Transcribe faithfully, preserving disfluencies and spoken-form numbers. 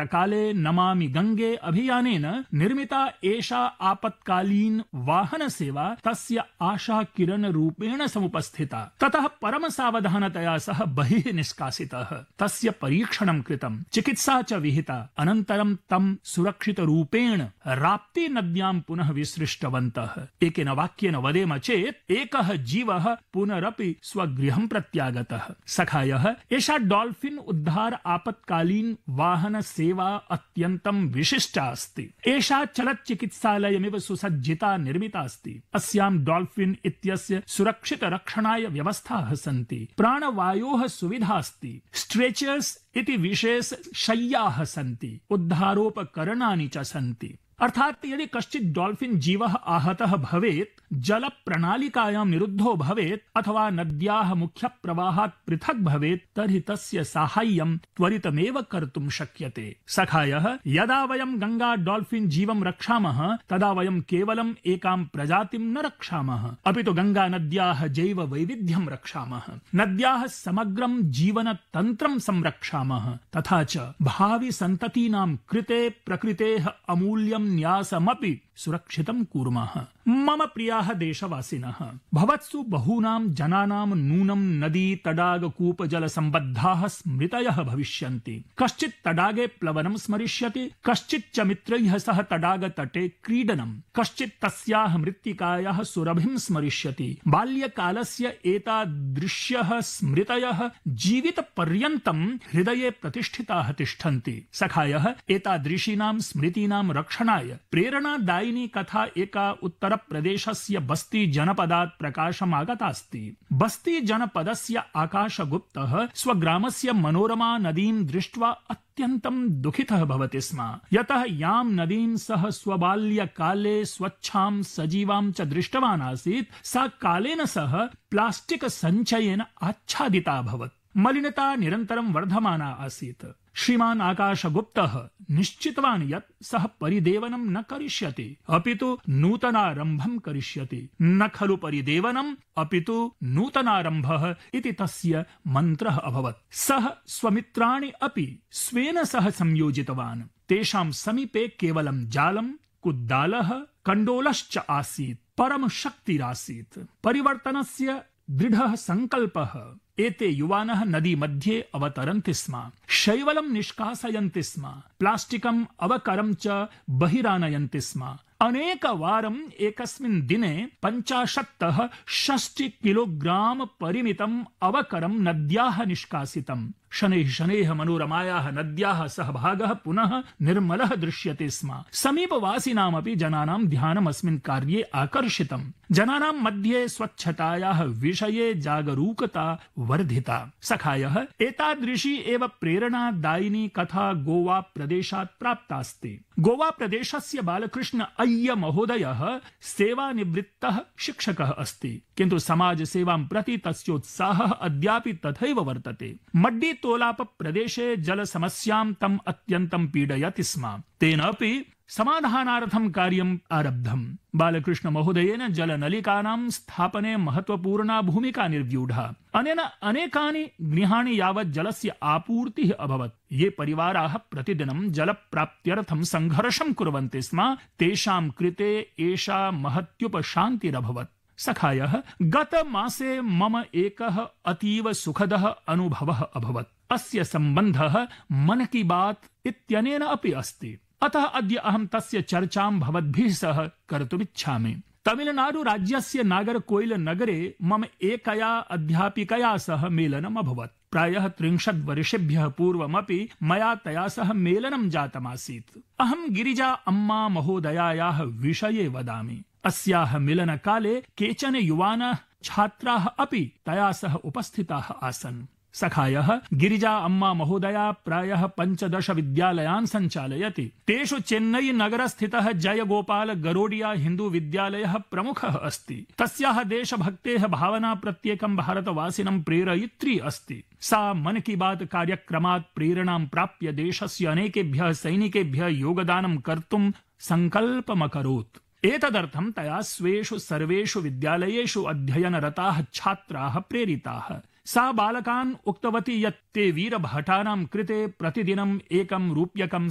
संकटकाले नमामि गंगे अभियानेन निर्मिता एषा आपत्कालीन वाहन सेवा तस्य आशा किरण रूपेण समुपस्थिता। ततः परम सावधानतया सह बहिः निष्कासितः। तस्य परीक्षणं कृतं, चिकित्सा च विहिता। अनन्तरं तं सुरक्षित रूपेण राप्ती नद्यां पुनः विसृष्टवन्तः। एकेन वाक्येन वदेम चेत् एकः जीवः पुनरपि स्वगृहं प्रत्यागतः। सखायः, एषा डॉल्फिन उद्धार आपत्कालीन वाहन सेवा अत्यन्तं विशिष्टा अस्ति। एषा चलच्चिकित्सालयमिव सुसज्जिता निर्मिता अस्ति। अस्यां डॉल्फिन इत्यस्य सुरक्षित रक्षणाय व्यवस्थाः सन्ति। प्राणवायोः सुविधा अस्ति। स्ट्रेचर्स इति विशेष शय्याः सन्ति। उद्धारोपकरणानि च सन्ति। अर्थात यदि कश्चित् डॉल्फिन जीवः आहतः भवेत्, जल प्रणालिकायां निरुद्धो भवेत् अथवा नद्याः मुख्य प्रवाहात् पृथक् भवेत्, तर्हि तस्य साहाय्यं त्वरितमेव कर्तुं शक्यते। सखायः, यदा वयं गंगा डॉल्फिन जीवं रक्षामः तदा वयं केवलम् एकां प्रजातिं न रक्षामः, अपि तु गंगा नद्याः जैव वैविध्यं रक्षामः। नद्याः समग्रं जीवन तन्त्रं संरक्षामः, तथा च भावि सन्ततीनां कृते प्रकृतेः अमूल्यं न्यासमपि सुरक्षितं कुर्मः। मम प्रियाः देशवासिनः, भवत्सु बहूनां जनानां नूनं नदी तडाग कूप जल संबद्धाः स्मृतयः भविष्यन्ति। कश्चित् तडागे प्लवनं स्मरिष्यति, कश्चित् च मित्रैः सह तडाग तटे क्रीडनं, कश्चित् तस्याः मृत्तिकायाः सुरभिं स्मरिष्यति। बाल्यकालस्य एतादृश्यः स्मृतयः जीवितपर्यन्तं हृदये प्रतिष्ठिताः तिष्ठन्ति। सखायः, एतादृशीनां स्मृतीनां रक्षणाय प्रेरणादायिनी कथा एका उत्तर प्रदेशस्य बस्ती जनपदात् प्रकाशमागतास्ति। बस्ती जनपदस्य आकाशगुप्तः स्वग्रामस्य मनोरमा नदीं दृष्ट्वा अत्यन्तं दुःखितः भवति स्म। यतः यां नदीं सः स्वबाल्यकाले स्वच्छां सजीवां च दृष्टवान् आसीत्, सा कालेन सह प्लास्टिक सञ्चयेन आच्छादिता अभवत्। मलिनता निरन्तरं वर्धमाना आसीत्। श्रीमान् आकाशगुप्तः निश्चितवान् यत् सः परिदेवनं न करिष्यति, अपि तु नूतनारम्भं करिष्यति। न खलु परिदेवनम्, अपि तु नूतनारम्भः इति तस्य मन्त्रः अभवत्। सः स्वमित्राणि अपि स्वेन सह संयोजितवान्। तेषां समीपे केवलं जालं, कुद्दालः, कण्डोलश्च आसीत्। परम शक्तिरासीत्। परिवर्तनस्य दृढः संकल्पः। एते युवानः नदी मध्ये अवतरन्ति स्म, शैवलं निष्कासयन्ति स्म, प्लास्टिकम् अवकरं च बहिरानयन्ति स्म। अनेकवारम् एकस्मिन् दिने पञ्चाशत्तः षष्टि किलोग्राम परिमितम् अवकरं नद्याः निष्कासितम्। शनैः शनैः मनोरमायाः नद्याः सहभागः पुनः निर्मलः दृश्यते स्म। समीपवासिनामपि जनानां ध्यानम् अस्मिन् कार्ये आकर्षितम्। जनानां मध्ये स्वच्छतायाः विषये जागरूकता वर्धिता। सखायः, एतादृशी एव प्रेरणादायिनी कथा गोवा प्रदेशात् प्राप्तास्ति। गोवा प्रदेशस्य बालकृष्ण अय्य महोदयः सेवानिवृत्तः शिक्षकः अस्ति, किन्तु समाज सेवां प्रति तस्योत्साहः अद्यापि तथैव वर्तते। मड्डी तोलाप प्रदेशे जल समस्यां तम् अत्यन्तं पीडयति स्म। तेन अपि समाधानार्थं कार्यम् आरब्धम्। बालकृष्ण महोदयेन जलनलिकानां स्थापने महत्वपूर्णा भूमिका निर्व्यूढा। अनेन अनेकानि गृहाणि यावत् जलस्य आपूर्तिः अभवत्। ये परिवाराः प्रतिदिनं जलप्राप्त्यर्थं संघर्षं कुर्वन्ति स्म, तेषां कृते एषा महत्युपशान्तिरभवत्। सखायः, गत मासे मम एकः अतीव सुखदः अनुभवः अभवत्। अस्य सम्बन्धः मन की बात इत्यनेन अपि अस्ति। अतः अद्य अहं तस्य चर्चां भवद्भिः सह कर्तुमिच्छामि। तमिलनाडु राज्यस्य नागरकोइल नगरे मम एकया अध्यापिकया सह मेलनम् अभवत्। प्रायः त्रिंशत् वर्षेभ्यः पूर्वमपि मया तया सह मेलनं जातमासीत्। अहं गिरिजा अम्मा महोदयायाः विषये वदामि। अस्याः मिलनकाले केचन युवानः छात्राः अपि तया सह उपस्थिताः आसन्। सखायः, गिरिजा अम्मा महोदया प्रायः पञ्चदश विद्यालयान् सञ्चालयति। तेषु चेन्नई नगरस्थितः जयगोपाल गरोडिया हिन्दू विद्यालयः प्रमुखः अस्ति। तस्याः देशभक्तेः भावना प्रत्येकं भारतवासिनं प्रेरयित्री अस्ति। सा मन की बात कार्यक्रमात् प्रेरणां प्राप्य देशस्य अनेकेभ्यः सैनिकेभ्यः योगदानं कर्तुं सङ्कल्पमकरोत्। एतदर्थं तया स्वेषु सर्वेषु विद्यालयेषु अध्ययनरताः छात्राः प्रेरिताः। सा बालकान् उक्तवती यत् ते वीरभटानां कृते प्रतिदिनम् एकं रूप्यकं